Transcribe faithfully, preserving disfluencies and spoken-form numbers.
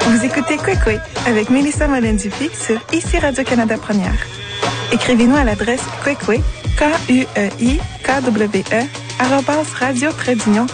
Vous écoutez Kwekwe avec Mélissa Molen-Dupuis sur Ici Radio-Canada Première. Écrivez-nous à l'adresse kwekwe, K U E I K W E, arobase radio-canada